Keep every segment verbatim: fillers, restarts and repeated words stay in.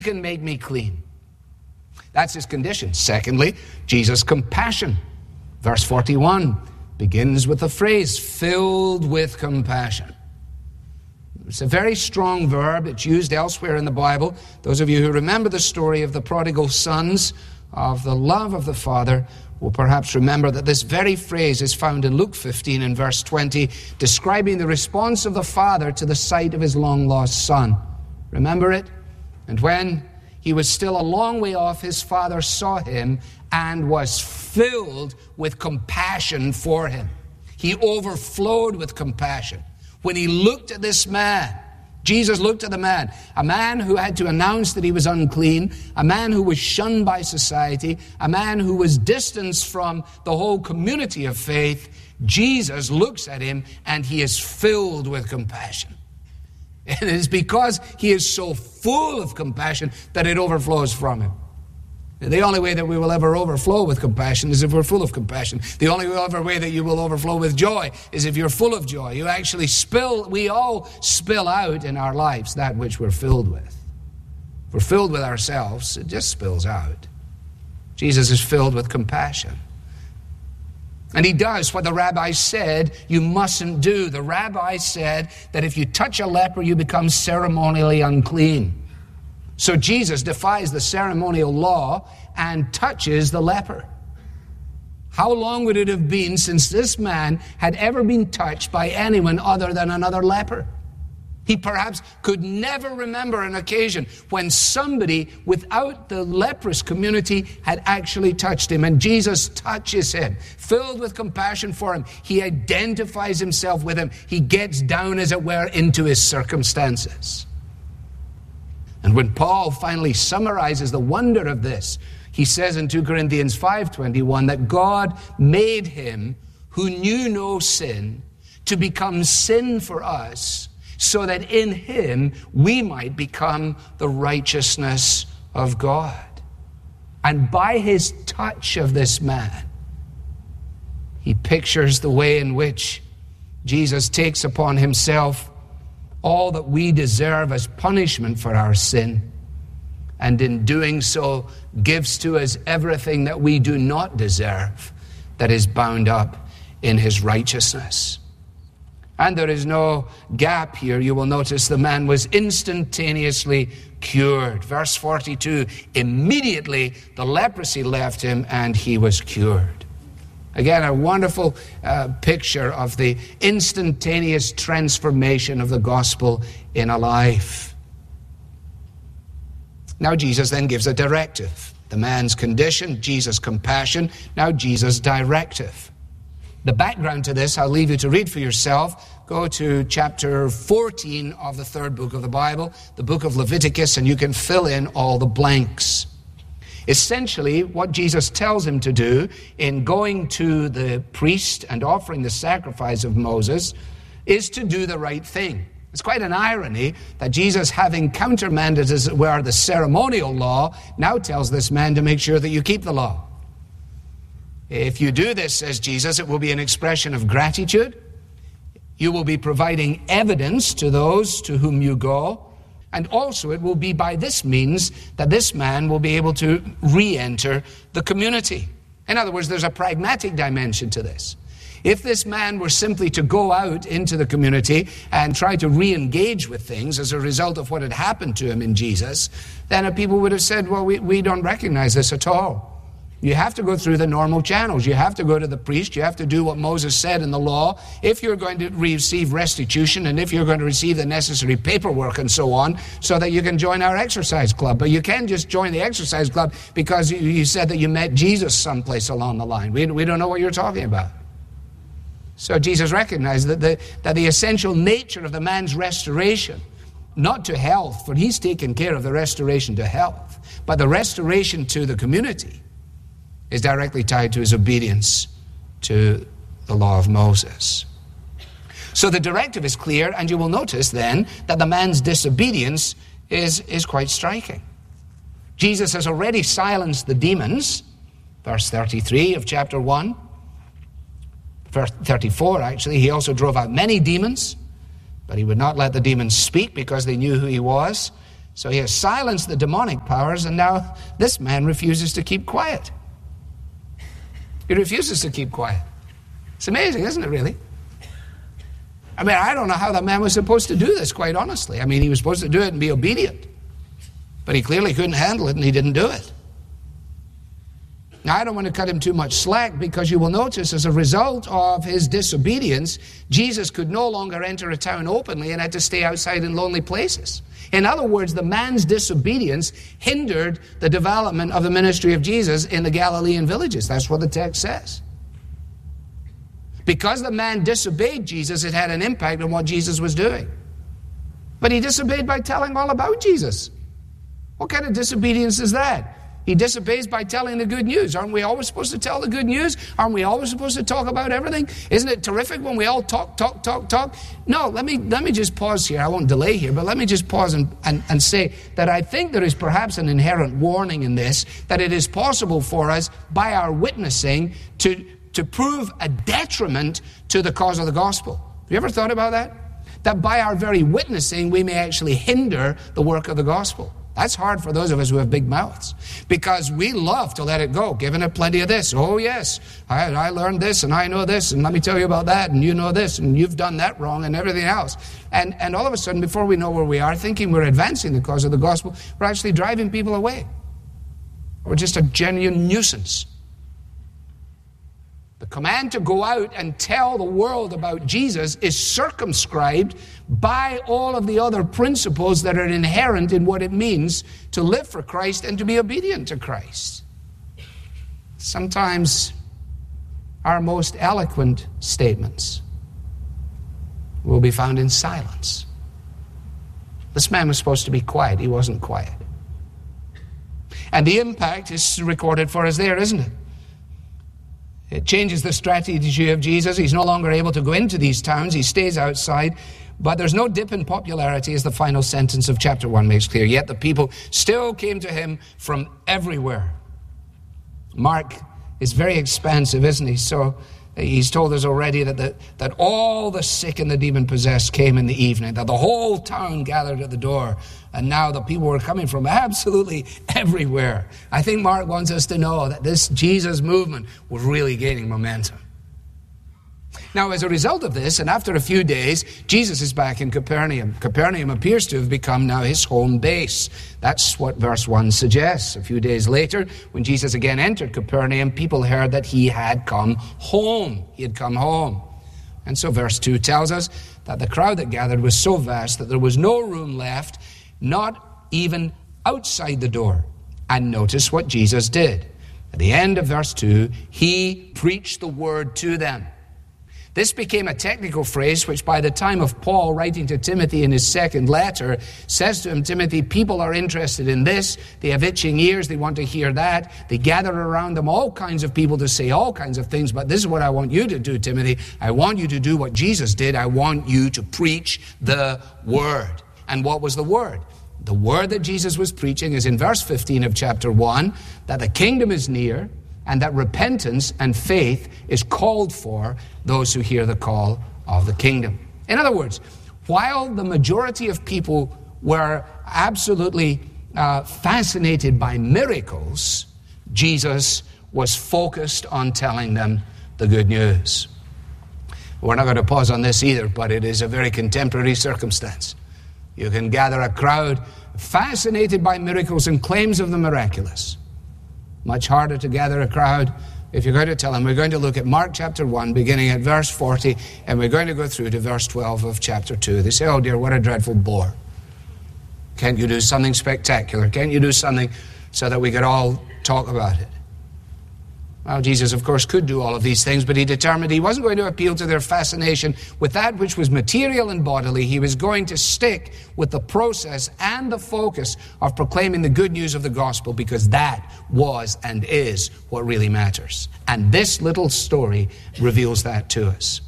can make me clean. That's his condition. Secondly, Jesus' compassion. Verse forty-one begins with the phrase, filled with compassion. It's a very strong verb. It's used elsewhere in the Bible. Those of you who remember the story of the prodigal sons, of the love of the Father, will perhaps remember that this very phrase is found in Luke fifteen and verse twenty, describing the response of the Father to the sight of his long-lost son. Remember it? And when he was still a long way off, his father saw him and was filled with compassion for him. He overflowed with compassion. When he looked at this man, Jesus looked at the man, a man who had to announce that he was unclean, a man who was shunned by society, a man who was distanced from the whole community of faith. Jesus looks at him and he is filled with compassion. And it is because he is so full of compassion that it overflows from him. The only way that we will ever overflow with compassion is if we're full of compassion. The only other way that you will overflow with joy is if you're full of joy. You actually spill, we all spill out in our lives that which we're filled with. If we're filled with ourselves, it just spills out. Jesus is filled with compassion. And he does what the rabbi said you mustn't do. The rabbi said that if you touch a leper, you become ceremonially unclean. So Jesus defies the ceremonial law and touches the leper. How long would it have been since this man had ever been touched by anyone other than another leper? He perhaps could never remember an occasion when somebody without the leprous community had actually touched him. And Jesus touches him, filled with compassion for him. He identifies himself with him. He gets down, as it were, into his circumstances. And when Paul finally summarizes the wonder of this, he says in Second Corinthians five twenty-one that God made him who knew no sin to become sin for us, so that in him we might become the righteousness of God. And by his touch of this man, he pictures the way in which Jesus takes upon himself all that we deserve as punishment for our sin, and in doing so gives to us everything that we do not deserve, that is bound up in his righteousness. And there is no gap here. You will notice the man was instantaneously cured. Verse forty-two, immediately the leprosy left him and he was cured. Again, a wonderful uh, picture of the instantaneous transformation of the gospel in a life. Now Jesus then gives a directive. The man's condition, Jesus' compassion, now Jesus' directive. The background to this, I'll leave you to read for yourself. Go to chapter fourteen of the third book of the Bible, the book of Leviticus, and you can fill in all the blanks. Essentially, what Jesus tells him to do in going to the priest and offering the sacrifice of Moses is to do the right thing. It's quite an irony that Jesus, having countermanded, as it were, the ceremonial law, now tells this man to make sure that you keep the law. If you do this, says Jesus, it will be an expression of gratitude. You will be providing evidence to those to whom you go. And also it will be by this means that this man will be able to re-enter the community. In other words, there's a pragmatic dimension to this. If this man were simply to go out into the community and try to re-engage with things as a result of what had happened to him in Jesus, then people would have said, well, we, we don't recognize this at all. You have to go through the normal channels. You have to go to the priest. You have to do what Moses said in the law. If you're going to receive restitution and if you're going to receive the necessary paperwork and so on, so that you can join our exercise club. But you can't just join the exercise club because you, you said that you met Jesus someplace along the line. We, we don't know what you're talking about. So Jesus recognized that the, that the essential nature of the man's restoration, not to health, for he's taken care of the restoration to health, but the restoration to the community, is directly tied to his obedience to the law of Moses. So the directive is clear, and you will notice then that the man's disobedience is, is quite striking. Jesus has already silenced the demons, verse thirty-three of chapter one. Verse thirty-four, actually, he also drove out many demons, but he would not let the demons speak because they knew who he was. So he has silenced the demonic powers, and now this man refuses to keep quiet. He refuses to keep quiet. It's amazing, isn't it, really? I mean, I don't know how that man was supposed to do this, quite honestly. I mean, he was supposed to do it and be obedient. But he clearly couldn't handle it, and he didn't do it. Now, I don't want to cut him too much slack, because you will notice as a result of his disobedience, Jesus could no longer enter a town openly and had to stay outside in lonely places. In other words, the man's disobedience hindered the development of the ministry of Jesus in the Galilean villages. That's what the text says. Because the man disobeyed Jesus, it had an impact on what Jesus was doing. But he disobeyed by telling all about Jesus. What kind of disobedience is that? He disobeys by telling the good news. Aren't we always supposed to tell the good news? Aren't we always supposed to talk about everything? Isn't it terrific when we all talk, talk, talk, talk? No, let me let me just pause here. I won't delay here, but let me just pause and, and, and say that I think there is perhaps an inherent warning in this, that it is possible for us, by our witnessing, to, to prove a detriment to the cause of the gospel. Have you ever thought about that? That by our very witnessing, we may actually hinder the work of the gospel. That's hard for those of us who have big mouths, because we love to let it go, giving it plenty of this. Oh, yes, I, I learned this, and I know this, and let me tell you about that, and you know this, and you've done that wrong, and everything else. And, and all of a sudden, before we know where we are, thinking we're advancing the cause of the gospel, we're actually driving people away. We're just a genuine nuisance. The command to go out and tell the world about Jesus is circumscribed by all of the other principles that are inherent in what it means to live for Christ and to be obedient to Christ. Sometimes our most eloquent statements will be found in silence. This man was supposed to be quiet. He wasn't quiet. And the impact is recorded for us there, isn't it? It changes the strategy of Jesus. He's no longer able to go into these towns. He stays outside. But there's no dip in popularity, as the final sentence of chapter one makes clear. Yet the people still came to him from everywhere. Mark is very expansive, isn't he? So he's told us already that the, that all the sick and the demon-possessed came in the evening, that the whole town gathered at the door. And now the people were coming from absolutely everywhere. I think Mark wants us to know that this Jesus movement was really gaining momentum. Now, as a result of this, and after a few days, Jesus is back in Capernaum. Capernaum appears to have become now his home base. That's what verse one suggests. A few days later, when Jesus again entered Capernaum, people heard that he had come home. He had come home. And so verse two tells us that the crowd that gathered was so vast that there was no room left, not even outside the door. And notice what Jesus did. At the end of verse two, he preached the word to them. This became a technical phrase which by the time of Paul writing to Timothy in his second letter says to him, Timothy, people are interested in this. They have itching ears. They want to hear that. They gather around them all kinds of people to say all kinds of things. But this is what I want you to do, Timothy. I want you to do what Jesus did. I want you to preach the word. And what was the word? The word that Jesus was preaching is in verse fifteen of chapter one, that the kingdom is near, and that repentance and faith is called for those who hear the call of the kingdom. In other words, while the majority of people were absolutely uh, fascinated by miracles, Jesus was focused on telling them the good news. We're not going to pause on this either, but it is a very contemporary circumstance. You can gather a crowd fascinated by miracles and claims of the miraculous. Much harder to gather a crowd if you're going to tell them. We're going to look at Mark chapter one, beginning at verse forty, and we're going to go through to verse twelve of chapter two. They say, oh dear, what a dreadful bore. Can't you do something spectacular? Can't you do something so that we could all talk about it? Well, Jesus, of course, could do all of these things, but he determined he wasn't going to appeal to their fascination with that which was material and bodily. He was going to stick with the process and the focus of proclaiming the good news of the gospel, because that was and is what really matters. And this little story reveals that to us.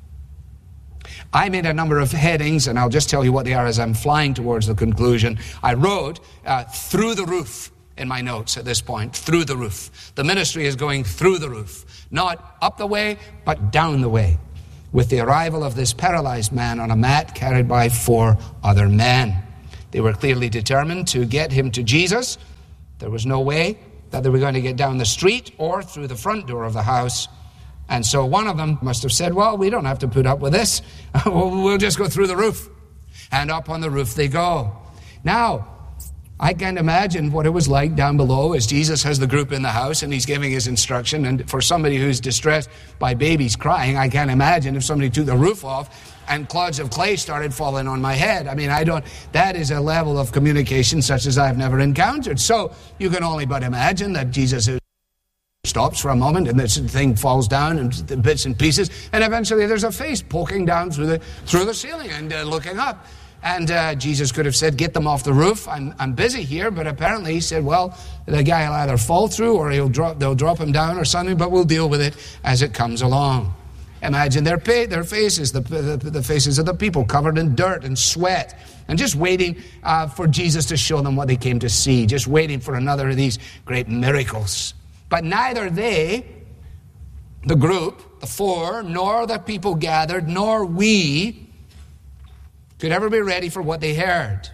I made a number of headings, and I'll just tell you what they are as I'm flying towards the conclusion. I wrote, uh, through the roof. In my notes at this point, through the roof. The ministry is going through the roof. Not up the way, but down the way. With the arrival of this paralyzed man on a mat carried by four other men. They were clearly determined to get him to Jesus. There was no way that they were going to get down the street or through the front door of the house. And so one of them must have said, well, we don't have to put up with this. We'll just go through the roof. And up on the roof they go. Now, I can't imagine what it was like down below as Jesus has the group in the house and he's giving his instruction. And for somebody who's distressed by babies crying, I can't imagine if somebody took the roof off and clods of clay started falling on my head. I mean, I don't, that is a level of communication such as I've never encountered. So you can only but imagine that Jesus stops for a moment and this thing falls down in bits and pieces. And eventually there's a face poking down through the, through the ceiling and uh, looking up. And uh, Jesus could have said, get them off the roof. I'm, I'm busy here. But apparently he said, well, the guy will either fall through or he'll drop, they'll drop him down or something, but we'll deal with it as it comes along. Imagine their, pay, their faces, the, the, the faces of the people covered in dirt and sweat, and just waiting uh, for Jesus to show them what they came to see, just waiting for another of these great miracles. But neither they, the group, the four, nor the people gathered, nor we, could ever be ready for what they heard.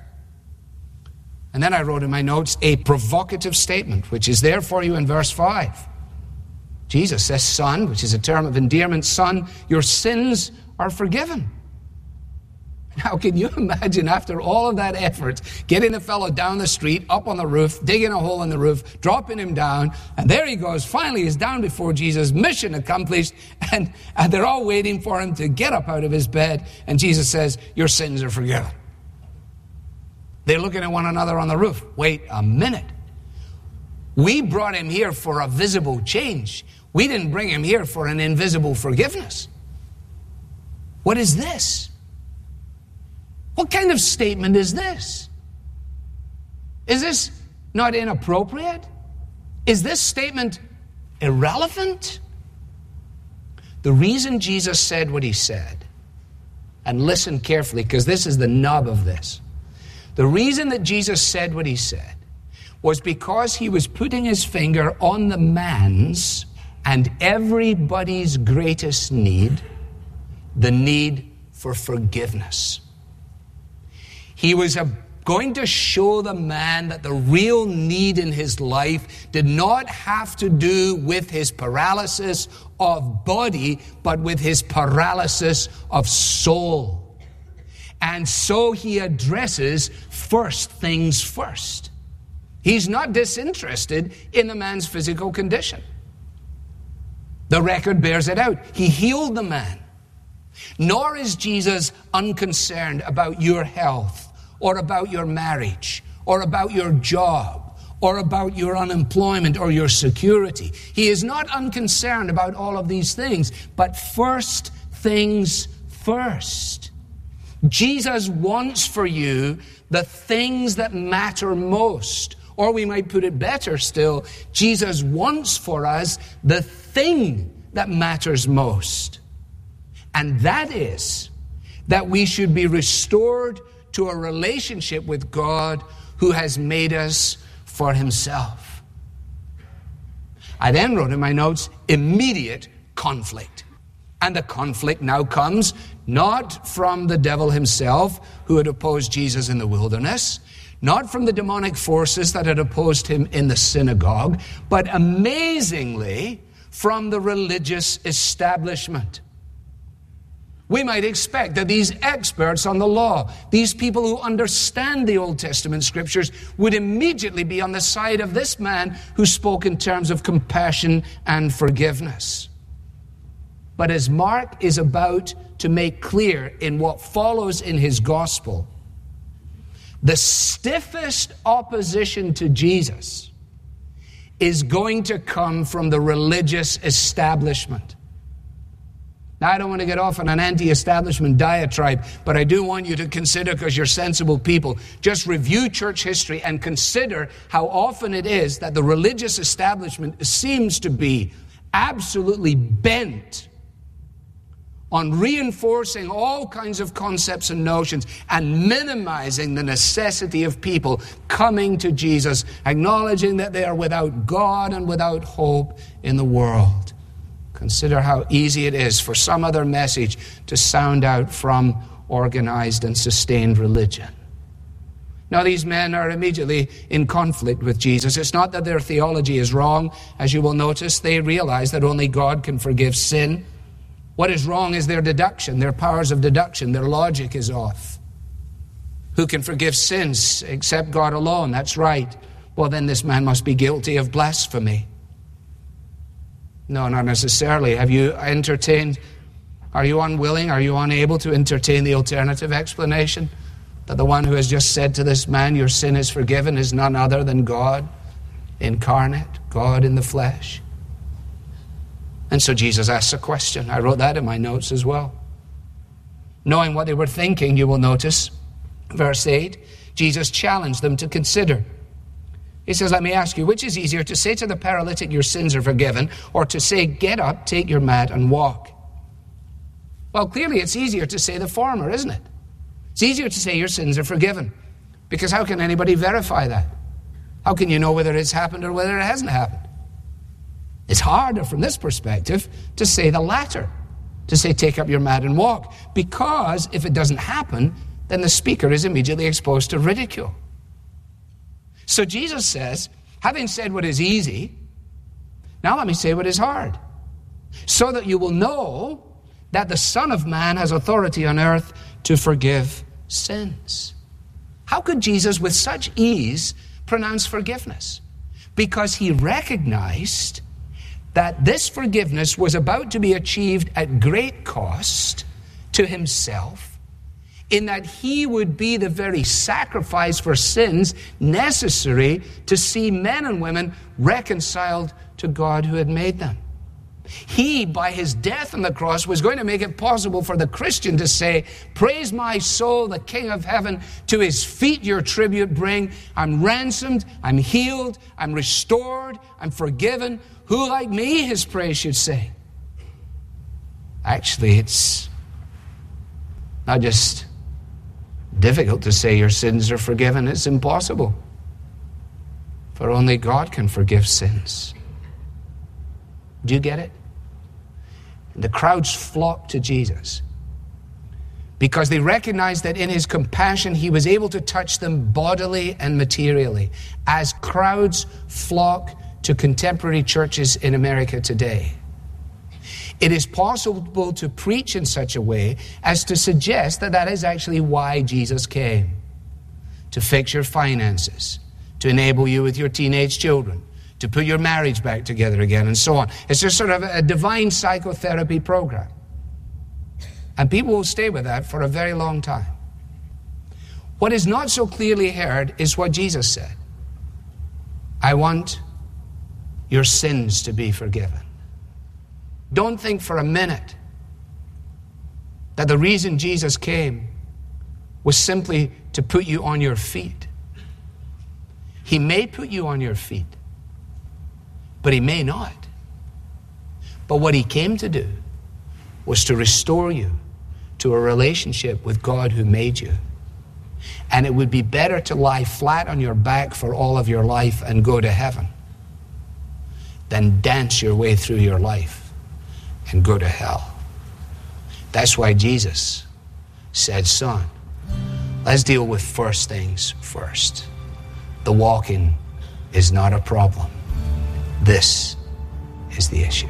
And then I wrote in my notes a provocative statement, which is there for you in verse five. Jesus says, son, which is a term of endearment, son, your sins are forgiven. Now, can you imagine after all of that effort, getting the fellow down the street, up on the roof, digging a hole in the roof, dropping him down, and there he goes, finally he's down before Jesus, mission accomplished, and, and they're all waiting for him to get up out of his bed, and Jesus says, your sins are forgiven. They're looking at one another on the roof. Wait a minute. We brought him here for a visible change. We didn't bring him here for an invisible forgiveness. What is this? What kind of statement is this? Is this not inappropriate? Is this statement irrelevant? The reason Jesus said what he said, and listen carefully because this is the nub of this. The reason that Jesus said what he said was because he was putting his finger on the man's and everybody's greatest need, the need for forgiveness. He was a, going to show the man that the real need in his life did not have to do with his paralysis of body, but with his paralysis of soul. And so he addresses first things first. He's not disinterested in the man's physical condition. The record bears it out. He healed the man. Nor is Jesus unconcerned about your health, or about your marriage, or about your job, or about your unemployment or your security. He is not unconcerned about all of these things, but first things first. Jesus wants for you the things that matter most. Or we might put it better still, Jesus wants for us the thing that matters most. And that is that we should be restored to a relationship with God who has made us for himself. I then wrote in my notes, immediate conflict. And the conflict now comes not from the devil himself who had opposed Jesus in the wilderness, not from the demonic forces that had opposed him in the synagogue, but amazingly from the religious establishment. We might expect that these experts on the law, these people who understand the Old Testament scriptures, would immediately be on the side of this man who spoke in terms of compassion and forgiveness. But as Mark is about to make clear in what follows in his gospel, the stiffest opposition to Jesus is going to come from the religious establishment. Now, I don't want to get off on an anti-establishment diatribe, but I do want you to consider, because you're sensible people, just review church history and consider how often it is that the religious establishment seems to be absolutely bent on reinforcing all kinds of concepts and notions and minimizing the necessity of people coming to Jesus, acknowledging that they are without God and without hope in the world. Consider how easy it is for some other message to sound out from organized and sustained religion. Now, these men are immediately in conflict with Jesus. It's not that their theology is wrong. As you will notice, they realize that only God can forgive sin. What is wrong is their deduction, their powers of deduction. Their logic is off. Who can forgive sins except God alone? That's right. Well, then this man must be guilty of blasphemy. No, not necessarily. Have you entertained, are you unwilling, are you unable to entertain the alternative explanation? That the one who has just said to this man, your sin is forgiven, is none other than God incarnate, God in the flesh. And so Jesus asks a question. I wrote that in my notes as well. Knowing what they were thinking, you will notice, verse eight, Jesus challenged them to consider. He says, let me ask you, which is easier, to say to the paralytic, your sins are forgiven, or to say, get up, take your mat, and walk? Well, clearly it's easier to say the former, isn't it? It's easier to say your sins are forgiven, because how can anybody verify that? How can you know whether it's happened or whether it hasn't happened? It's harder from this perspective to say the latter, to say take up your mat and walk, because if it doesn't happen, then the speaker is immediately exposed to ridicule. So Jesus says, having said what is easy, now let me say what is hard, so that you will know that the Son of Man has authority on earth to forgive sins. How could Jesus with such ease pronounce forgiveness? Because he recognized that this forgiveness was about to be achieved at great cost to himself, in that he would be the very sacrifice for sins necessary to see men and women reconciled to God who had made them. He, by his death on the cross, was going to make it possible for the Christian to say, praise my soul, the King of heaven, to his feet your tribute bring. I'm ransomed, I'm healed, I'm restored, I'm forgiven. Who like me his praise should sing? Actually, it's not just difficult to say your sins are forgiven. It's impossible. For only God can forgive sins. Do you get it? The crowds flocked to Jesus because they recognized that in his compassion he was able to touch them bodily and materially, as crowds flock to contemporary churches in America today. It is possible to preach in such a way as to suggest that that is actually why Jesus came. To fix your finances, to enable you with your teenage children, to put your marriage back together again, and so on. It's just sort of a divine psychotherapy program. And people will stay with that for a very long time. What is not so clearly heard is what Jesus said. I want your sins to be forgiven. Don't think for a minute that the reason Jesus came was simply to put you on your feet. He may put you on your feet, but he may not. But what he came to do was to restore you to a relationship with God who made you. And it would be better to lie flat on your back for all of your life and go to heaven than dance your way through your life and go to hell. That's why Jesus said, son, let's deal with first things first. The walking is not a problem. This is the issue.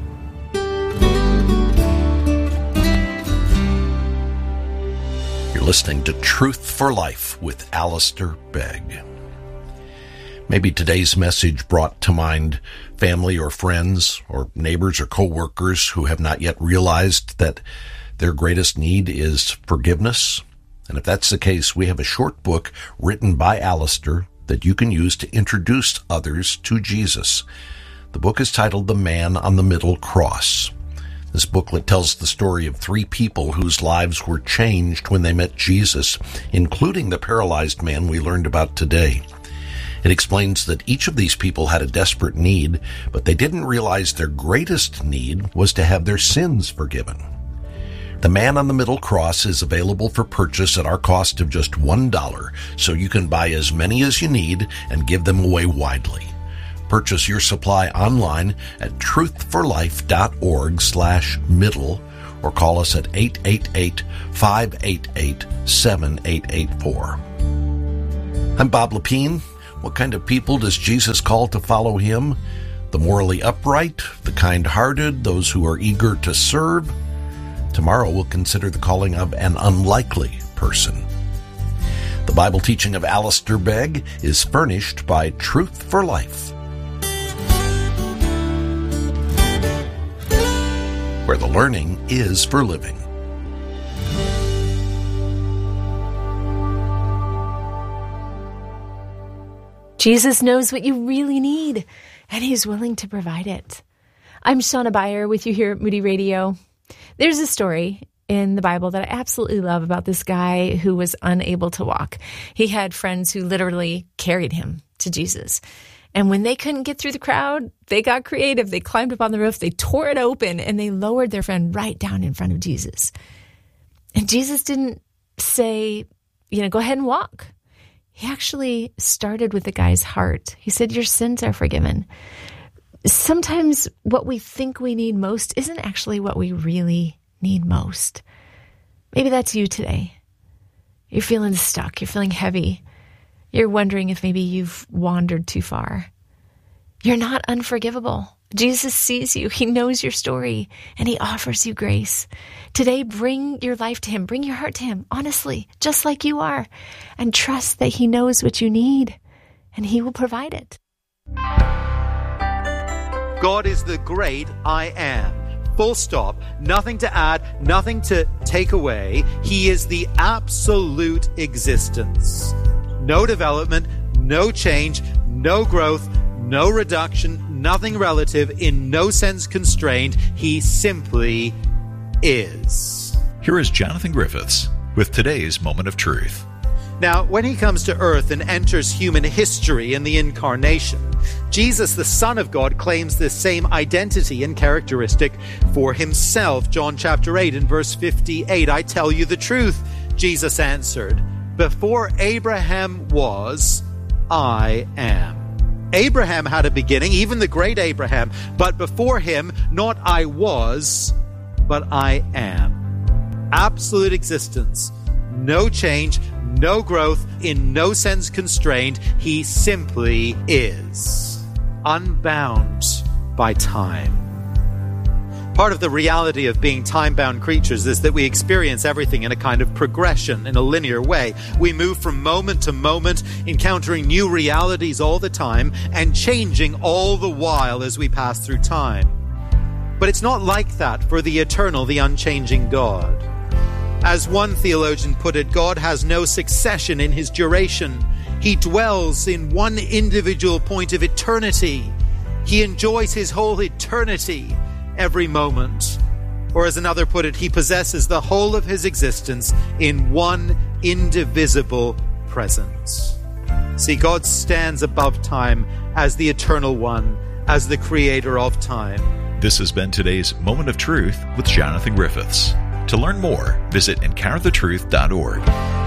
You're listening to Truth for Life with Alistair Begg. Maybe today's message brought to mind family or friends or neighbors or co-workers who have not yet realized that their greatest need is forgiveness. And if that's the case, we have a short book written by Alistair that you can use to introduce others to Jesus. The book is titled The Man on the Middle Cross. This booklet tells the story of three people whose lives were changed when they met Jesus, including the paralyzed man we learned about today. It explains that each of these people had a desperate need, but they didn't realize their greatest need was to have their sins forgiven. The Man on the Middle Cross is available for purchase at our cost of just one dollar, so you can buy as many as you need and give them away widely. Purchase your supply online at truthforlife.org slash middle or call us at eight eight eight, five eight eight, seven eight eight four. I'm Bob Lepine. What kind of people does Jesus call to follow him? The morally upright, the kind-hearted, those who are eager to serve? Tomorrow we'll consider the calling of an unlikely person. The Bible teaching of Alistair Begg is furnished by Truth for Life, where the learning is for living. Jesus knows what you really need, and he's willing to provide it. I'm Shauna Beyer with you here at Moody Radio. There's a story in the Bible that I absolutely love about this guy who was unable to walk. He had friends who literally carried him to Jesus. And when they couldn't get through the crowd, they got creative. They climbed up on the roof, they tore it open, and they lowered their friend right down in front of Jesus. And Jesus didn't say, you know, go ahead and walk. He actually started with the guy's heart. He said, your sins are forgiven. Sometimes what we think we need most isn't actually what we really need most. Maybe that's you today. You're feeling stuck. You're feeling heavy. You're wondering if maybe you've wandered too far. You're not unforgivable. Jesus sees you. He knows your story, and he offers you grace. Today, bring your life to him. Bring your heart to him, honestly, just like you are, and trust that he knows what you need, and he will provide it. God is the great I am. Full stop. Nothing to add, nothing to take away. He is the absolute existence. No development, no change, no growth, no reduction, nothing relative, in no sense constrained. He simply is. Here is Jonathan Griffiths with today's Moment of Truth. Now, when he comes to earth and enters human history in the incarnation, Jesus, the Son of God, claims the same identity and characteristic for himself. John chapter eight and verse fifty-eight, I tell you the truth, Jesus answered, before Abraham was, I am. Abraham had a beginning, even the great Abraham, but before him, not I was, but I am. Absolute existence, no change, no growth, in no sense constrained. He simply is, unbound by time. Part of the reality of being time-bound creatures is that we experience everything in a kind of progression, in a linear way. We move from moment to moment, encountering new realities all the time, and changing all the while as we pass through time. But it's not like that for the eternal, the unchanging God. As one theologian put it, God has no succession in his duration. He dwells in one individual point of eternity. He enjoys his whole eternity every moment. Or as another put it, he possesses the whole of his existence in one indivisible presence. See, God stands above time as the eternal one, as the creator of time. This has been today's Moment of Truth with Jonathan Griffiths. To learn more, visit encounter the truth dot org.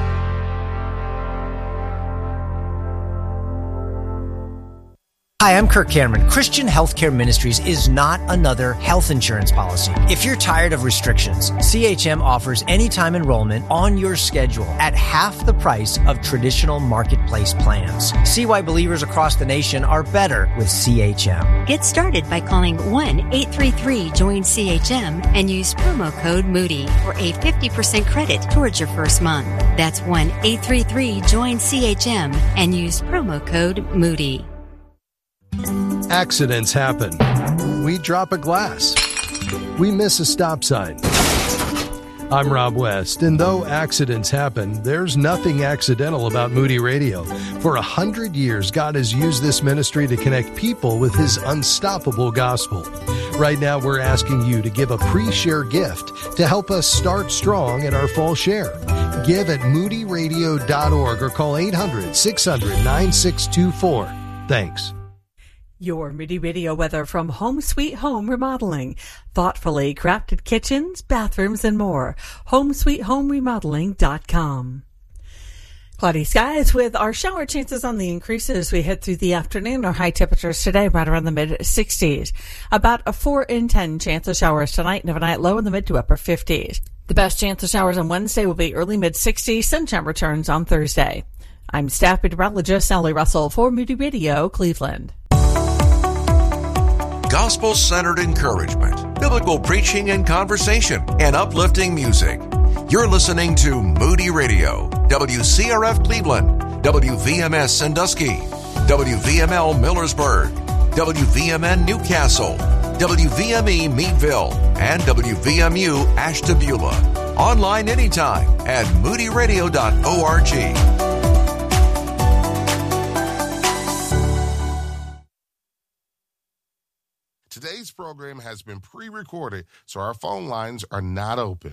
Hi, I'm Kirk Cameron. Christian Healthcare Ministries is not another health insurance policy. If you're tired of restrictions, C H M offers anytime enrollment on your schedule at half the price of traditional marketplace plans. See why believers across the nation are better with C H M. Get started by calling one eight three three join C H M and use promo code Moody for a fifty percent credit towards your first month. That's one eight three three join C H M and use promo code Moody. Accidents happen. We drop a glass. We miss a stop sign. I'm Rob West, and though accidents happen, there's nothing accidental about Moody Radio. For a hundred years, God has used this ministry to connect people with his unstoppable gospel. Right now, we're asking you to give a pre-share gift to help us start strong in our fall share. Give at moody radio dot org or call eight hundred, six hundred, nine six two four. Thanks. Your Moody Radio weather from Home Sweet Home Remodeling. Thoughtfully crafted kitchens, bathrooms, and more. home sweet home remodeling dot com. Cloudy skies with our shower chances on the increase as we head through the afternoon. Our high temperatures today right around the mid sixties. About a four in ten chance of showers tonight and overnight low in the mid to upper fifties. The best chance of showers on Wednesday will be early mid sixties. Sunshine returns on Thursday. I'm staff meteorologist Sally Russell for Moody Radio, Cleveland. Gospel-centered encouragement, biblical preaching and conversation, and uplifting music. You're listening to Moody Radio, W C R F Cleveland, W V M S Sandusky, W V M L Millersburg, W V M N Newcastle, W V M E Meadville, and W V M U Ashtabula. Online anytime at moody radio dot org. Today's program has been pre-recorded, so our phone lines are not open.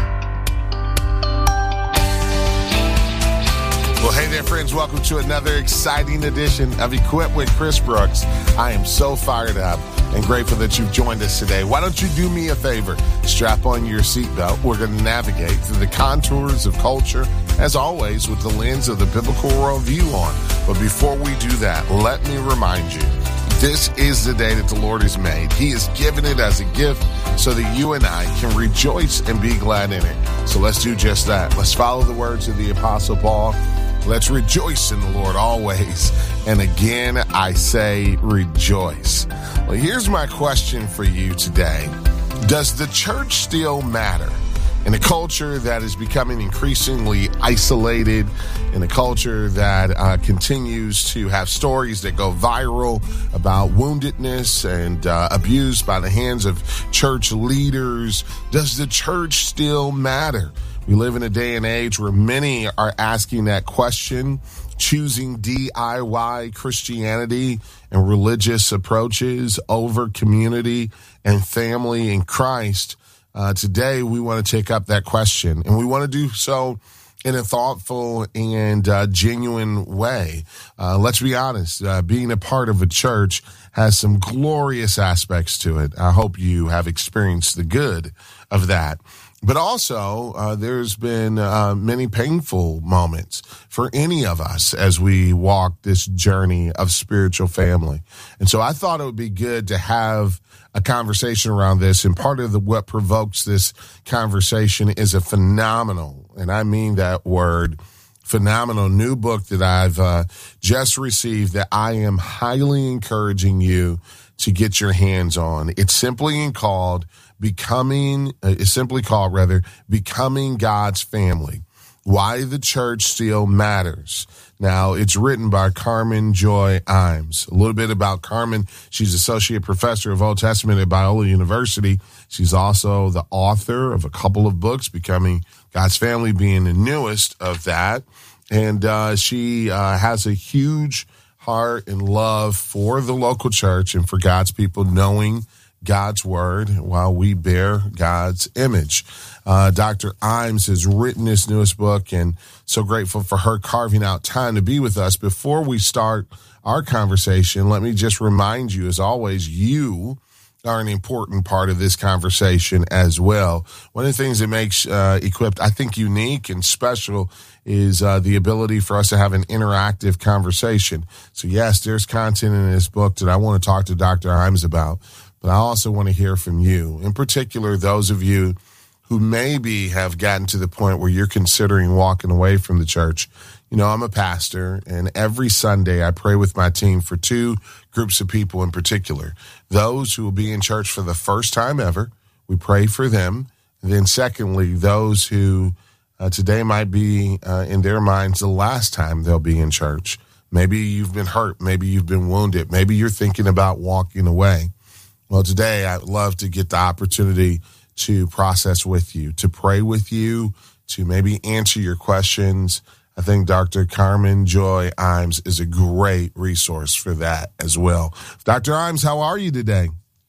Well, hey there, friends. Welcome to another exciting edition of Equipped with Chris Brooks. I am so fired up and grateful that you've joined us today. Why don't you do me a favor? Strap on your seatbelt. We're going to navigate through the contours of culture, as always, with the lens of the biblical worldview on. But before we do that, let me remind you, this is the day that the Lord has made. He has given it as a gift so that you and I can rejoice and be glad in it. So let's do just that. Let's follow the words of the Apostle Paul. Let's rejoice in the Lord always. And again, I say rejoice. Well, here's my question for you today. Does the church still matter? In a culture that is becoming increasingly isolated, in a culture that uh, continues to have stories that go viral about woundedness and uh, abuse by the hands of church leaders, does the church still matter? We live in a day and age where many are asking that question, choosing D I Y Christianity and religious approaches over community and family in Christ. Uh, today, we want to take up that question, and we want to do so in a thoughtful and uh, genuine way. Uh, let's be honest, uh, being a part of a church has some glorious aspects to it. I hope you have experienced the good of that. But also, uh, there's been uh, many painful moments for any of us as we walk this journey of spiritual family. And so I thought it would be good to have a conversation around this. And part of the, what provokes this conversation is a phenomenal, and I mean that word, phenomenal new book that I've uh, just received that I am highly encouraging you to get your hands on. It's simply called Becoming, uh, it's simply called rather, Becoming God's Family, Why the Church Still Matters. Now, it's written by Carmen Joy Imes. A little bit about Carmen. She's Associate Professor of Old Testament at Biola University. She's also the author of a couple of books, Becoming God's Family being the newest of that. And uh, she uh, has a huge heart and love for the local church and for God's people, knowing God's word while we bear God's image. Uh, Doctor Imes has written this newest book, and so grateful for her carving out time to be with us. Before we start our conversation, let me just remind you, as always, you are an important part of this conversation as well. One of the things that makes uh, Equipped, I think, unique and special is uh, the ability for us to have an interactive conversation. So yes, there's content in this book that I want to talk to Doctor Imes about, but I also want to hear from you. In particular, those of you who maybe have gotten to the point where you're considering walking away from the church. You know, I'm a pastor, and every Sunday I pray with my team for two groups of people in particular. Those who will be in church for the first time ever, we pray for them. And then secondly, those who uh, today might be uh, in their minds the last time they'll be in church. Maybe you've been hurt. Maybe you've been wounded. Maybe you're thinking about walking away. Well, today I'd love to get the opportunity to process with you, to pray with you, to maybe answer your questions. I think Doctor Carmen Joy Imes is a great resource for that as well. Doctor Imes, how are you today?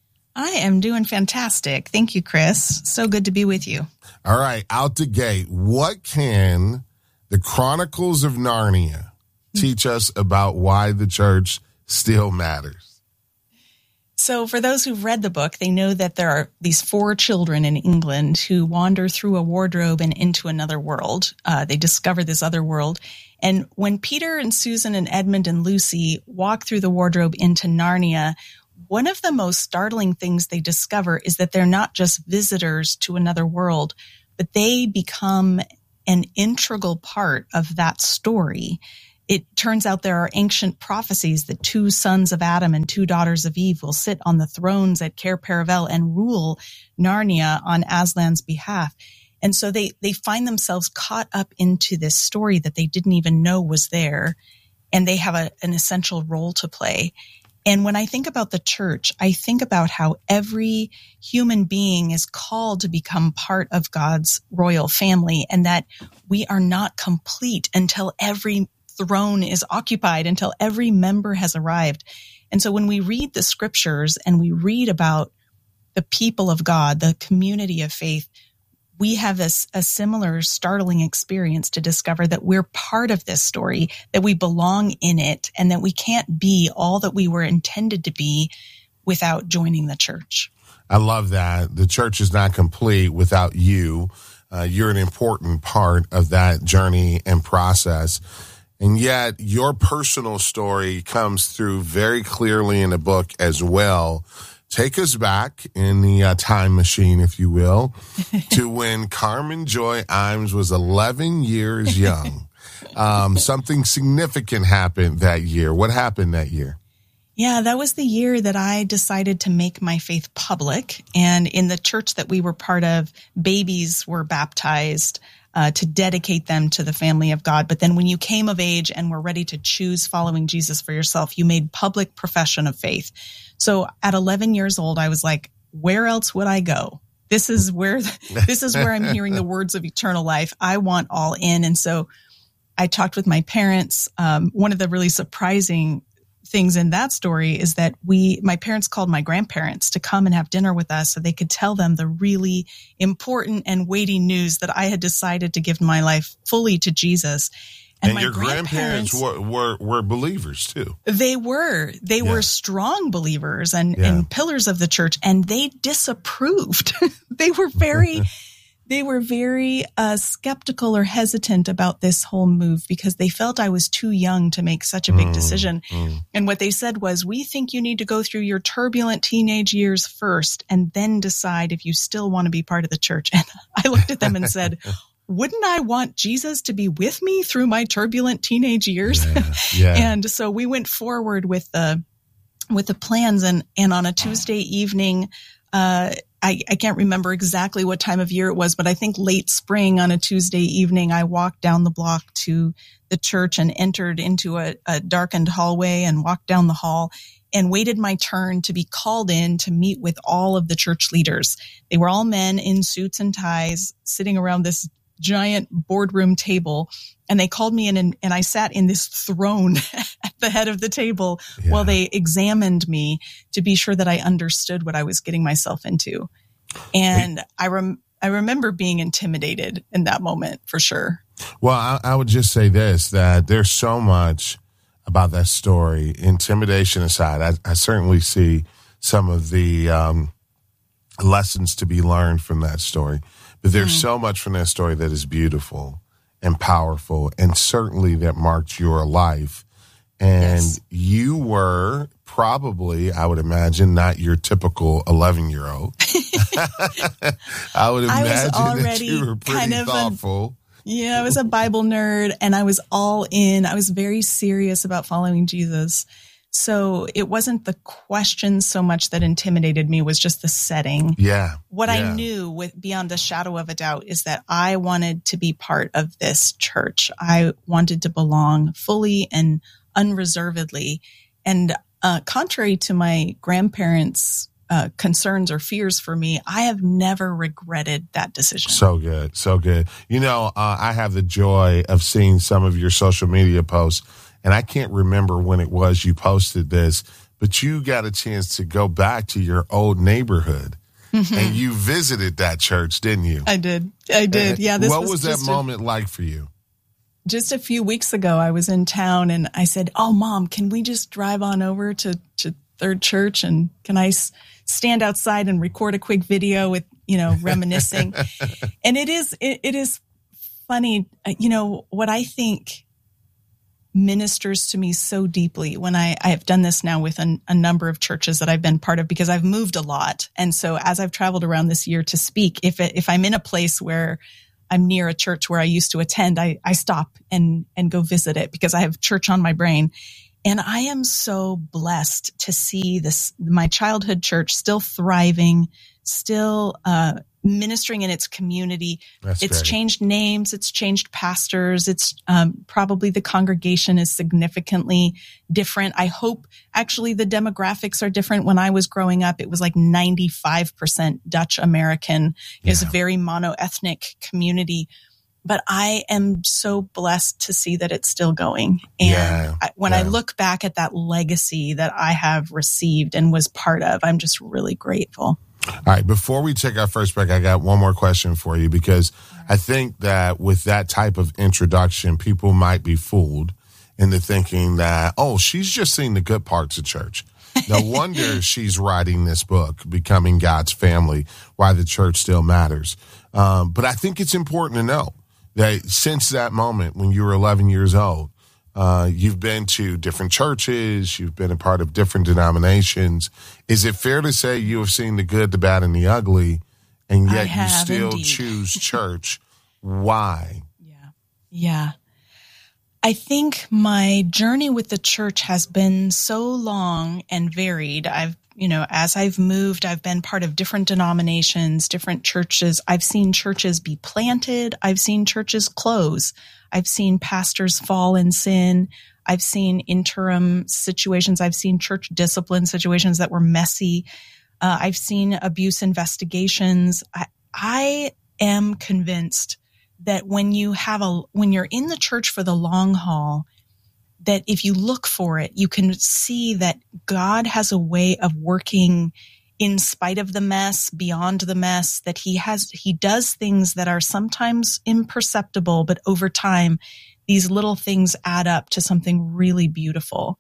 I am doing fantastic. Thank you, Chris. So good to be with you. All right, out the gate, what can the Chronicles of Narnia teach us about why the church still matters? So for those who've read the book, they know that there are these four children in England who wander through a wardrobe and into another world. Uh, they discover this other world. And when Peter and Susan and Edmund and Lucy walk through the wardrobe into Narnia, one of the most startling things they discover is that they're not just visitors to another world, but they become an integral part of that story. it turns out there are ancient prophecies that two sons of Adam and two daughters of Eve will sit on the thrones at Cair Paravel and rule Narnia on Aslan's behalf. And so they, they find themselves caught up into this story that they didn't even know was there. And they have a, an essential role to play. And when I think about the church, I think about how every human being is called to become part of God's royal family, and that we are not complete until every throne is occupied, until every member has arrived. And so when we read the scriptures and we read about the people of God, the community of faith, we have this a similar startling experience to discover that we're part of this story, that we belong in it, and that we can't be all that we were intended to be without joining the church. I love that. The church is not complete without you. Uh, you're an important part of that journey and process. And yet your personal story comes through very clearly in the book as well. Take us back in the uh, time machine, if you will, to when Carmen Joy Imes was eleven years young. Um, something significant happened that year. What happened that year? Yeah, that was the year that I decided to make my faith public. And in the church that we were part of, babies were baptized uh, to dedicate them to the family of God. But then when you came of age and were ready to choose following Jesus for yourself, you made public profession of faith. So at eleven years old, I was like, where else would I go? This is where, this is where I'm hearing the words of eternal life. I want all in. And so I talked with my parents. Um, one of the really surprising things in that story is that we, my parents called my grandparents to come and have dinner with us so they could tell them the really important and weighty news that I had decided to give my life fully to Jesus. And, and your grandparents, grandparents were, were were believers too. They were. They yeah. were strong believers and, yeah. and pillars of the church, and they disapproved. They were very, they were very uh, skeptical or hesitant about this whole move because they felt I was too young to make such a big mm, decision. Mm. And what they said was, we think you need to go through your turbulent teenage years first and then decide if you still want to be part of the church. And I looked at them and said, wouldn't I want Jesus to be with me through my turbulent teenage years? Yeah, yeah. And so we went forward with the, with the plans, and, and on a Tuesday evening, uh, I, I can't remember exactly what time of year it was, but I think late spring on a Tuesday evening, I walked down the block to the church and entered into a, a darkened hallway and walked down the hall and waited my turn to be called in to meet with all of the church leaders. They were all men in suits and ties sitting around this giant boardroom table, and they called me in, and, and I sat in this throne at the head of the table yeah. while they examined me to be sure that I understood what I was getting myself into. And hey. I rem- I remember being intimidated in that moment for sure. Well, I, I would just say this, that there's so much about that story. Intimidation aside, I, I certainly see some of the um, lessons to be learned from that story. But there's mm. so much from that story that is beautiful and powerful, and certainly that marked your life. And yes. you were probably, I would imagine, not your typical eleven-year-old. I would imagine I was that you were pretty kind of thoughtful. A, yeah, I was a Bible nerd, and I was all in. I was very serious about following Jesus. So it wasn't the question so much that intimidated me, was just the setting. Yeah. What yeah. I knew with beyond a shadow of a doubt is that I wanted to be part of this church. I wanted to belong fully and unreservedly. And uh, contrary to my grandparents' uh, concerns or fears for me, I have never regretted that decision. So good. So good. You know, uh, I have the joy of seeing some of your social media posts. And I can't remember when it was you posted this, but you got a chance to go back to your old neighborhood mm-hmm. and you visited that church, didn't you? I did. I did. And yeah. This what was, was that moment a, like for you? Just a few weeks ago, I was in town and I said, oh, Mom, can we just drive on over to, to Third Church? And can I s- stand outside and record a quick video with, you know, reminiscing? And it is, it, it is funny. You know, what I think ministers to me so deeply when I, I have done this now with a, a number of churches that I've been part of, because I've moved a lot. And so as I've traveled around this year to speak, if it, if I'm in a place where I'm near a church where I used to attend, I, I stop and, and go visit it because I have church on my brain. And I am so blessed to see this, my childhood church still thriving, still, uh, ministering in its community. That's it's great. Changed names. It's changed pastors. It's, um, probably the congregation is significantly different. I hope actually the demographics are different. When I was growing up, it was like ninety-five percent Dutch American. It was a very mono-ethnic community. But I am so blessed to see that it's still going. And Yeah, I, when yeah. I look back at that legacy that I have received and was part of, I'm just really grateful. All right, before we take our first break, I got one more question for you, because I think that with that type of introduction, people might be fooled into thinking that, oh, she's just seen the good parts of church. No wonder she's writing this book, Becoming God's Family, Why the Church Still Matters. Um, but I think it's important to know that since that moment when you were eleven years old, Uh, you've been to different churches. You've been a part of different denominations. Is it fair to say you have seen the good, the bad, and the ugly, and yet have, you still indeed. choose church? Why? Yeah. I think my journey with the church has been so long and varied. I've, you know, as I've moved, I've been part of different denominations, different churches. I've seen churches be planted. I've seen churches close. I've seen pastors fall in sin. I've seen interim situations. I've seen church discipline situations that were messy. Uh, I've seen abuse investigations. I, I am convinced that when you have a, when you're in the church for the long haul, that if you look for it, you can see that God has a way of working in spite of the mess, beyond the mess, that he has, he does things that are sometimes imperceptible, but over time, these little things add up to something really beautiful.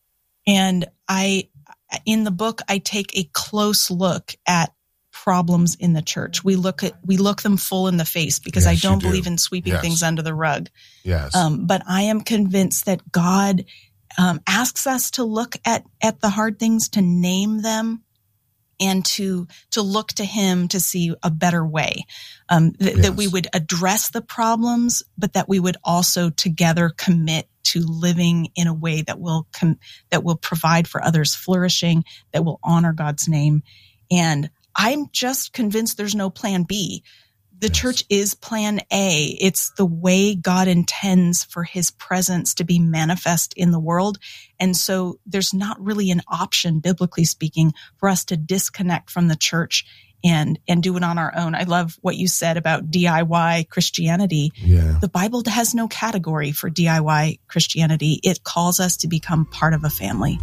And I, in the book, I take a close look at problems in the church. We look at, we look them full in the face, because Yes, I don't you do. believe in sweeping Yes. things under the rug. Yes. Um, but I am convinced that God um, asks us to look at at the hard things, to name them, and to to look to Him to see a better way. Um, th- Yes. That we would address the problems, but that we would also together commit to living in a way that will com- that will provide for others' flourishing, that will honor God's name. And I'm just convinced there's no plan B. The Yes. church is plan A. It's the way God intends for His presence to be manifest in the world. And so there's not really an option, biblically speaking, for us to disconnect from the church and, and do it on our own. I love what you said about D I Y Christianity. Yeah. The Bible has no category for D I Y Christianity. It calls us to become part of a family.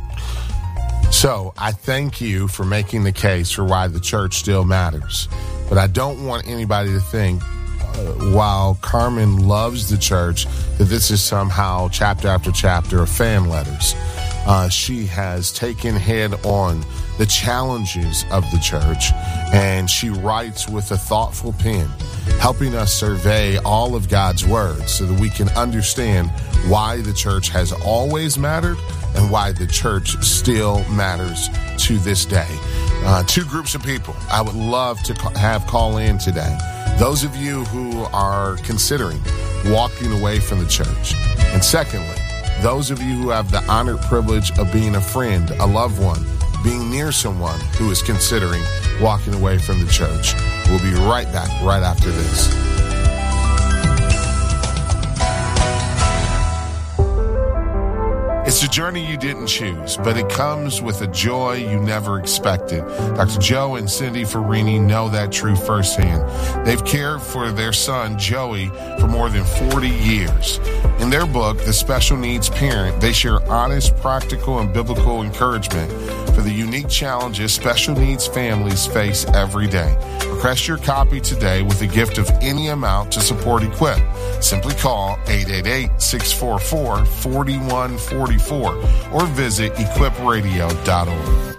So I thank you for making the case for why the church still matters. But I don't want anybody to think, uh, while Carmen loves the church, that this is somehow chapter after chapter of fan letters. Uh, she has taken head on the challenges of the church, and she writes with a thoughtful pen, helping us survey all of God's word so that we can understand why the church has always mattered and why the church still matters to this day. Uh, two groups of people I would love to ca- have call in today. Those of you who are considering walking away from the church. And secondly, those of you who have the honored privilege of being a friend, a loved one, being near someone who is considering walking away from the church. We'll be right back right after this. It's a journey you didn't choose, but it comes with a joy you never expected. Doctor Joe and Cindy Farini know that truth firsthand. They've cared for their son, Joey, for more than forty years. In their book, The Special Needs Parent, they share honest, practical, and biblical encouragement for the unique challenges special needs families face every day. Request your copy today with a gift of any amount to support Equip. Simply call eight eight eight, six four four, four one four four or visit equip radio dot org.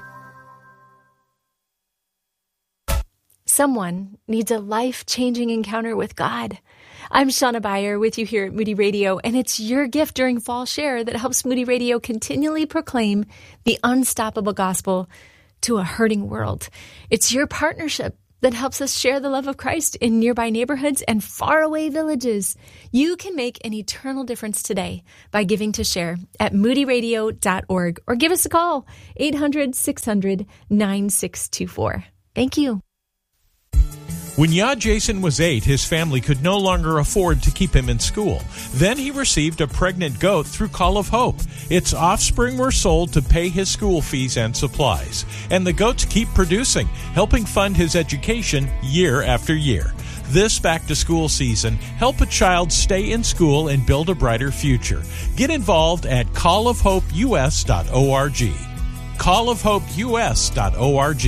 Someone needs a life-changing encounter with God. I'm Shauna Beyer with you here at Moody Radio, and it's your gift during Fall Share that helps Moody Radio continually proclaim the unstoppable gospel to a hurting world. It's your partnership that helps us share the love of Christ in nearby neighborhoods and faraway villages. You can make an eternal difference today by giving to Share at moody radio dot org or give us a call, eight hundred, six hundred, nine six two four. Thank you. When Yad Jason was eight, his family could no longer afford to keep him in school. Then he received a pregnant goat through Call of Hope. Its offspring were sold to pay his school fees and supplies. And the goats keep producing, helping fund his education year after year. This back-to-school season, help a child stay in school and build a brighter future. Get involved at call of hope u s dot org. call of hope u s dot org.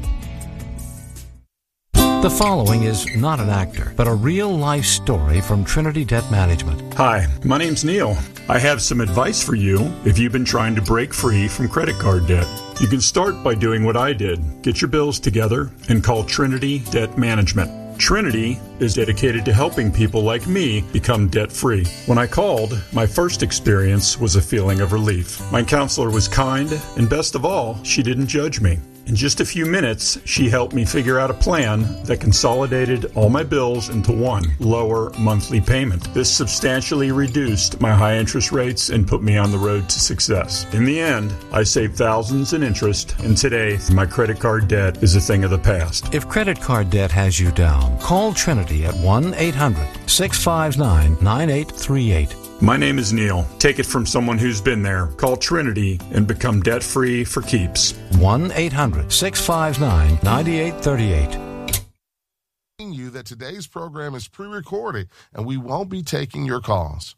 The following is not an actor, but a real-life story from Trinity Debt Management. Hi, my name's Neil. I have some advice for you if you've been trying to break free from credit card debt. You can start by doing what I did. Get your bills together and call Trinity Debt Management. Trinity is dedicated to helping people like me become debt-free. When I called, my first experience was a feeling of relief. My counselor was kind, and best of all, she didn't judge me. In just a few minutes, she helped me figure out a plan that consolidated all my bills into one lower monthly payment. This substantially reduced my high interest rates and put me on the road to success. In the end, I saved thousands in interest, and today, my credit card debt is a thing of the past. If credit card debt has you down, call Trinity at one eight hundred, six five nine, nine eight three eight. My name is Neil. Take it from someone who's been there. Call Trinity and become debt-free for keeps. one eight hundred, six five nine, nine eight three eight. You that today's program is pre-recorded and we won't be taking your calls.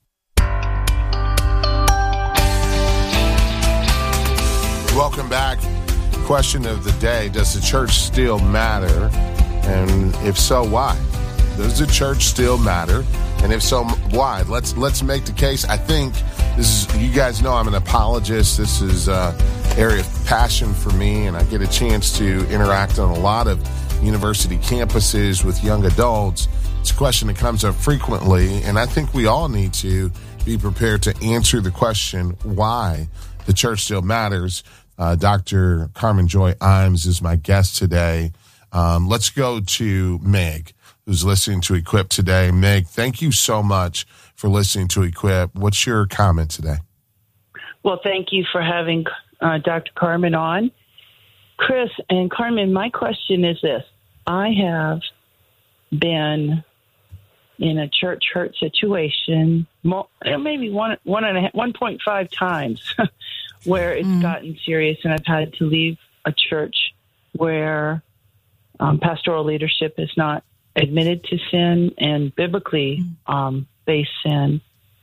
Welcome back. Question of the day, does the church still matter? And if so, why? Does the church still matter? And if so, why? Let's let's make the case. I think this is, you guys know I'm an apologist. This is an area of passion for me, and I get a chance to interact on a lot of university campuses with young adults. It's a question that comes up frequently, and I think we all need to be prepared to answer the question why the church still matters. Uh, Doctor Carmen Joy Imes is my guest today. Um, let's go to Meg, who's listening to Equip today. Meg, thank you so much for listening to Equip. What's your comment today? Well, thank you for having uh, Doctor Carmen on. Chris and Carmen, my question is this. I have been in a church hurt situation, maybe one, one and a half, one point five times, where it's mm. gotten serious, and I've had to leave a church where um, pastoral leadership is not admitted to sin and biblically um, based sin,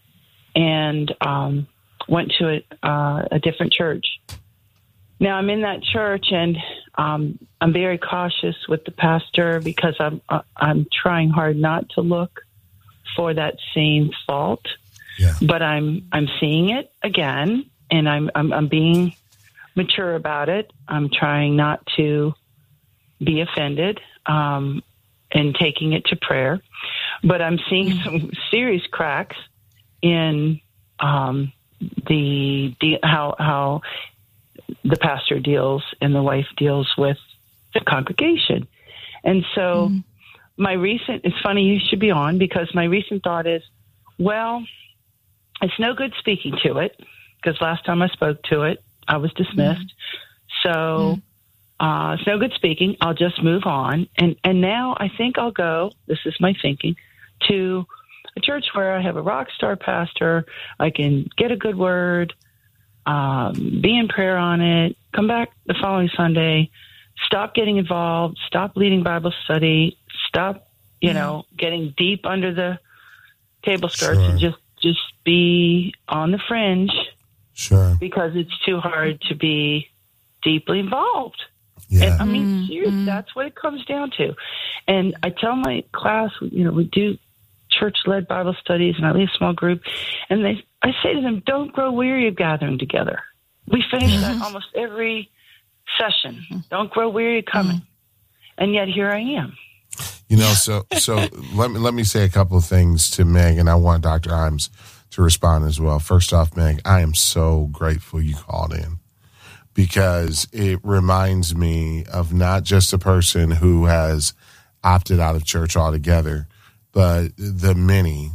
and um, went to a, uh, a different church. Now I'm in that church, and um, I'm very cautious with the pastor because I'm uh, I'm trying hard not to look for that same fault. Yeah. But I'm I'm seeing it again, and I'm I'm, I'm being mature about it. I'm trying not to be offended. Um, and taking it to prayer. But I'm seeing some serious cracks in um, the, the how how the pastor deals and the wife deals with the congregation. And so mm. my recent, it's funny you should be on, because my recent thought is, well, it's no good speaking to it, because last time I spoke to it, I was dismissed. Mm. So... Mm. Uh, it's no good speaking. I'll just move on. And and now I think I'll go, this is my thinking, to a church where I have a rock star pastor. I can get a good word, um, be in prayer on it, come back the following Sunday, stop getting involved, stop leading Bible study, stop, you mm-hmm. know, getting deep under the table skirts, sure. and just, just be on the fringe. Sure. Because it's too hard to be deeply involved. Yeah. And, I mean, seriously, that's what it comes down to. And I tell my class, you know, we do church-led Bible studies, and I lead a small group, and they, I say to them, don't grow weary of gathering together. We finish mm-hmm. that almost every session. Don't grow weary of coming. Mm-hmm. And yet here I am. You know, so so let me let me say a couple of things to Meg, and I want Doctor Imes to respond as well. First off, Meg, I am so grateful you called in. because it reminds me of not just a person who has opted out of church altogether, but the many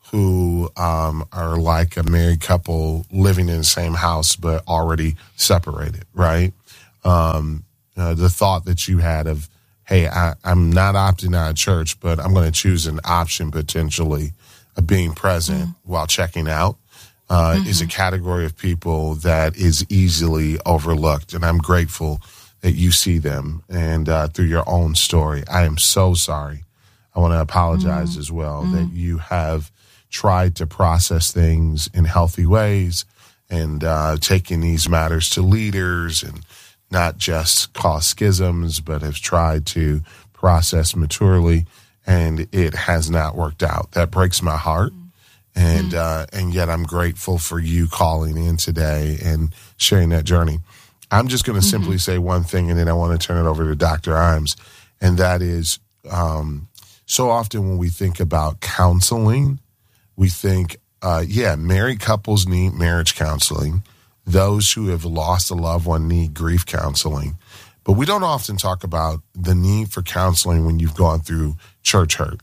who um, are like a married couple living in the same house but already separated, right? Um, uh, the thought that you had of, hey, I, I'm not opting out of church, but I'm going to choose an option potentially of being present mm-hmm. while checking out uh, mm-hmm. is a category of people that is easily overlooked. And I'm grateful that you see them and uh, through your own story. I am so sorry. I want to apologize mm-hmm. as well mm-hmm. that you have tried to process things in healthy ways and uh, taking these matters to leaders and not just cause schisms, but have tried to process maturely, and it has not worked out. That breaks my heart, and mm-hmm. uh, and yet I'm grateful for you calling in today and sharing that journey. I'm just going to mm-hmm. simply say one thing, and then I want to turn it over to Doctor Imes, and that is um, so often when we think about counseling, we think, uh, yeah, married couples need marriage counseling. Those who have lost a loved one need grief counseling. But we don't often talk about the need for counseling when you've gone through church hurt.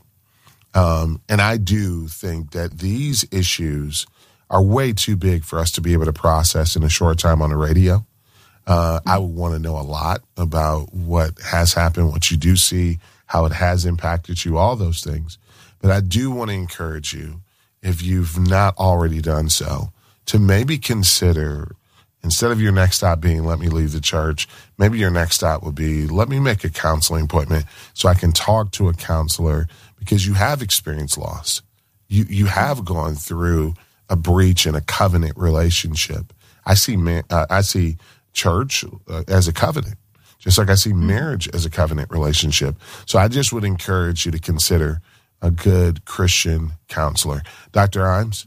Um, and I do think that these issues are way too big for us to be able to process in a short time on the radio. Uh, I would want to know a lot about what has happened, what you do see, how it has impacted you, all those things. But I do want to encourage you, if you've not already done so, to maybe consider, instead of your next stop being, let me leave the church, maybe your next stop would be, let me make a counseling appointment so I can talk to a counselor, because you have experienced loss. You you have gone through a breach in a covenant relationship. I see man, uh, I see church uh, as a covenant, just like I see marriage as a covenant relationship. So I just would encourage you to consider a good Christian counselor. Doctor Imes?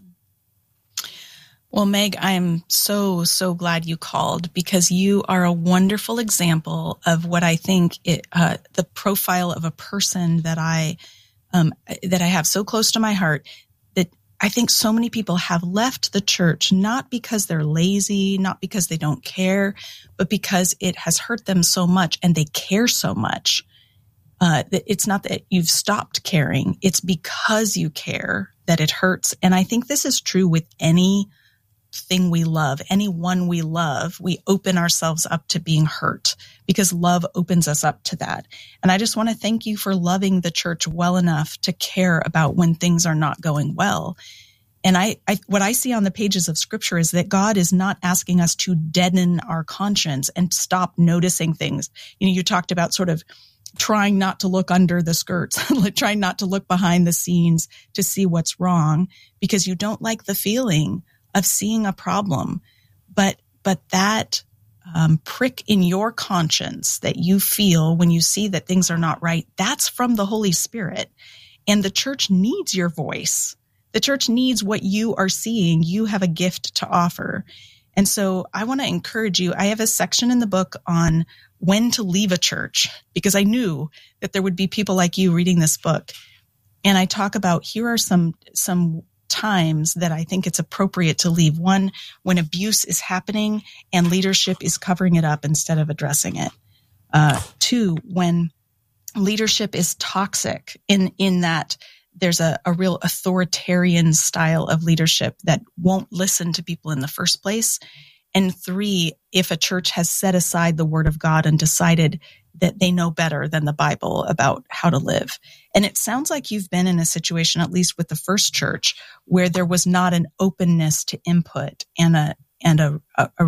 Well, Meg, I am so, so glad you called, because you are a wonderful example of what I think it, uh, the profile of a person that I, um, that I have so close to my heart, that I think so many people have left the church, not because they're lazy, not because they don't care, but because it has hurt them so much and they care so much. Uh, it's not that you've stopped caring. It's because you care that it hurts. And I think this is true with any thing we love, anyone we love. We open ourselves up to being hurt because love opens us up to that. And I just want to thank you for loving the church well enough to care about when things are not going well. And I, I, what I see on the pages of Scripture is that God is not asking us to deaden our conscience and stop noticing things. You know, you talked about sort of trying not to look under the skirts, like trying not to look behind the scenes to see what's wrong because you don't like the feeling of seeing a problem. But, but that um, prick in your conscience that you feel when you see that things are not right, that's from the Holy Spirit. And the church needs your voice. The church needs what you are seeing. You have a gift to offer. And so I want to encourage you. I have a section in the book on when to leave a church, because I knew that there would be people like you reading this book. And I talk about, here are some, some times that I think it's appropriate to leave. One, when abuse is happening and leadership is covering it up instead of addressing it. Uh, two, when leadership is toxic in, in that there's a, a real authoritarian style of leadership that won't listen to people in the first place. And three, if a church has set aside the word of God and decided that they know better than the Bible about how to live. And it sounds like you've been in a situation, at least with the first church, where there was not an openness to input and a, and a, a,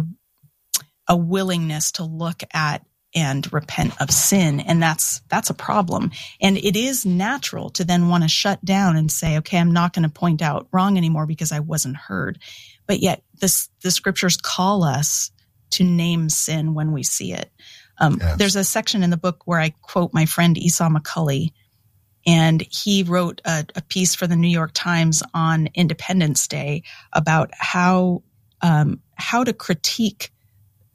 a willingness to look at and repent of sin. And that's, that's a problem. And it is natural to then want to shut down and say, okay, I'm not going to point out wrong anymore because I wasn't heard. But yet this, the scriptures call us to name sin when we see it. Um, yes. There's a section in the book where I quote my friend Esau McCulley, and he wrote a, a piece for the New York Times on Independence Day about how, um, how to critique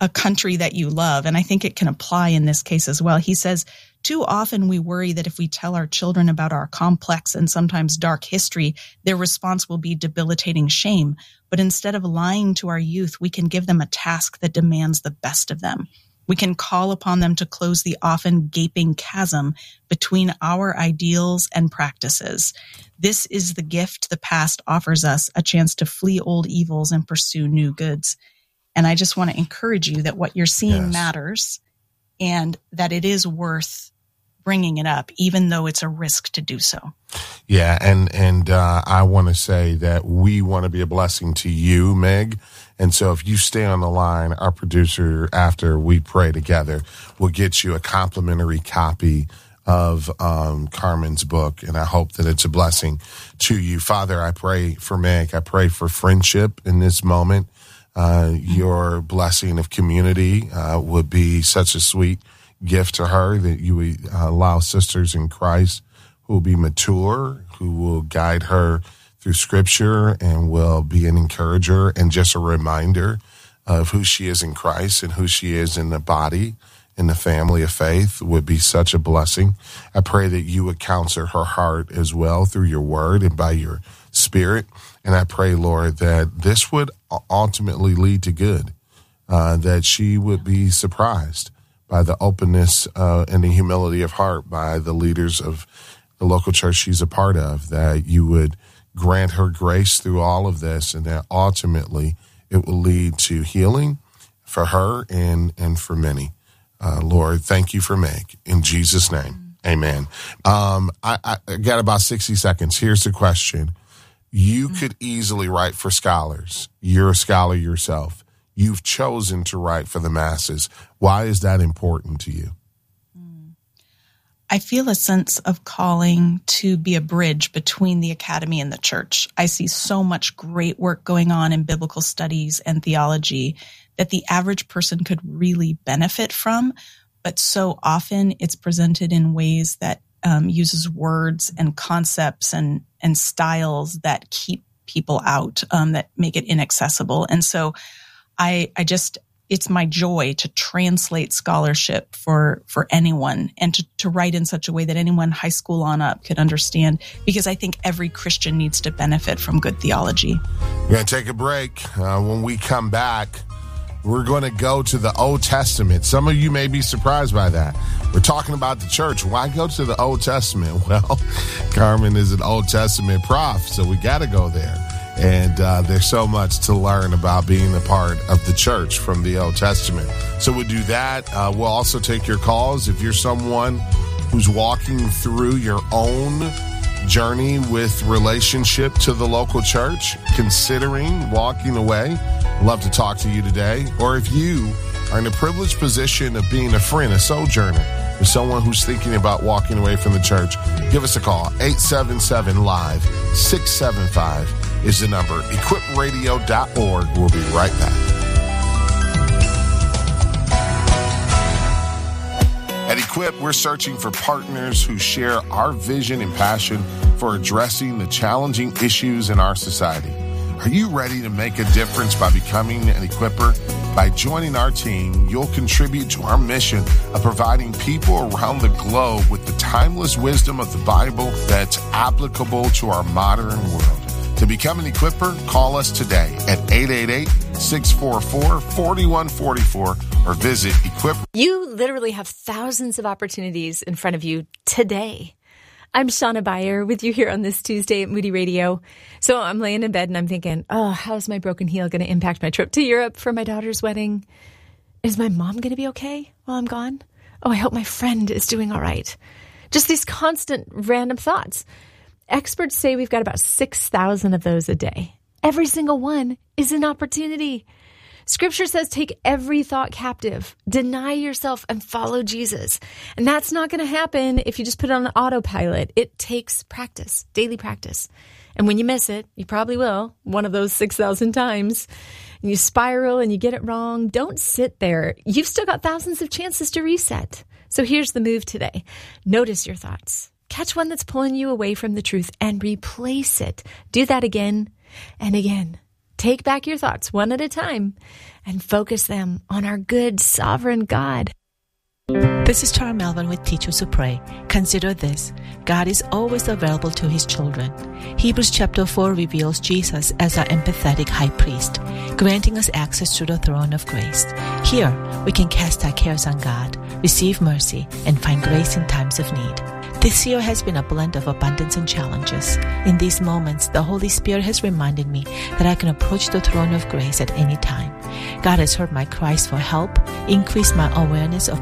a country that you love. And I think it can apply in this case as well. He says, too often we worry that if we tell our children about our complex and sometimes dark history, their response will be debilitating shame. But instead of lying to our youth, we can give them a task that demands the best of them. We can call upon them to close the often gaping chasm between our ideals and practices. This is the gift the past offers us, a chance to flee old evils and pursue new goods. And I just want to encourage you that what you're seeing yes. matters, and that it is worth bringing it up, even though it's a risk to do so. Yeah, and and uh, I want to say that we want to be a blessing to you, Meg. And so if you stay on the line, our producer, after we pray together, will get you a complimentary copy of um, Carmen's book, and I hope that it's a blessing to you. Father, I pray for Meg. I pray for friendship in this moment. Uh, your blessing of community uh, would be such a sweet gift to her, that you would uh, allow sisters in Christ who will be mature, who will guide her through Scripture and will be an encourager and just a reminder of who she is in Christ and who she is in the body, in the family of faith, would be such a blessing. I pray that you would counsel her heart as well through your word and by your Spirit. And I pray, Lord, that this would ultimately lead to good, uh, that she would be surprised by the openness uh, and the humility of heart by the leaders of the local church she's a part of, that you would grant her grace through all of this, and that ultimately it will lead to healing for her and, and for many. Uh, Lord, thank you for Meg. In Jesus' name, amen. Um, I, I got about sixty seconds. Here's the question. You could easily write for scholars. You're a scholar yourself. You've chosen to write for the masses. Why is that important to you? I feel a sense of calling to be a bridge between the academy and the church. I see so much great work going on in biblical studies and theology that the average person could really benefit from, but so often it's presented in ways that um, uses words and concepts and, and styles that keep people out, um, that make it inaccessible. And so I, I just, it's my joy to translate scholarship for, for anyone, and to, to write in such a way that anyone high school on up could understand, because I think every Christian needs to benefit from good theology. We're going to take a break. Uh, when we come back, we're going to go to the Old Testament. Some of you may be surprised by that. We're talking about the church. Why go to the Old Testament? Well, Carmen is an Old Testament prof, so we got to go there. And uh, there's so much to learn about being a part of the church from the Old Testament. So we'll do that. Uh, we'll also take your calls. If you're someone who's walking through your own journey with relationship to the local church, considering walking away, love to talk to you today. Or if you are in a privileged position of being a friend, a sojourner, or someone who's thinking about walking away from the church, give us a call. eight seven seven live six seven five is the number. equip radio dot org. We'll be right back. At Equip, we're searching for partners who share our vision and passion for addressing the challenging issues in our society. Are you ready to make a difference by becoming an Equipper? By joining our team, you'll contribute to our mission of providing people around the globe with the timeless wisdom of the Bible that's applicable to our modern world. To become an Equipper, call us today at eight eight eight, six four four, four one four four or visit Equip. You literally have thousands of opportunities in front of you today. I'm Shauna Beyer with you here on this Tuesday at Moody Radio. So I'm laying in bed and I'm thinking, oh, how's my broken heel going to impact my trip to Europe for my daughter's wedding? Is my mom going to be okay while I'm gone? Oh, I hope my friend is doing all right. Just these constant random thoughts. Experts say we've got about six thousand of those a day. Every single one is an opportunity. Scripture says take every thought captive, deny yourself and follow Jesus. And that's not going to happen if you just put it on autopilot. It takes practice, daily practice. And when you miss it, you probably will, one of those six thousand times, and you spiral and you get it wrong, don't sit there. You've still got thousands of chances to reset. So here's the move today. Notice your thoughts. Catch one that's pulling you away from the truth and replace it. Do that again and again take back your thoughts one at a time and focus them on our good, sovereign God. This is Tara Melvin with Teachers Who Pray. Consider this: God is always available to His children. Hebrews chapter four reveals Jesus as our empathetic high priest, granting us access to the throne of grace. Here, we can cast our cares on God, receive mercy, and find grace in times of need. This year has been a blend of abundance and challenges. In these moments, the Holy Spirit has reminded me that I can approach the throne of grace at any time. God has heard my cries for help, increased my awareness of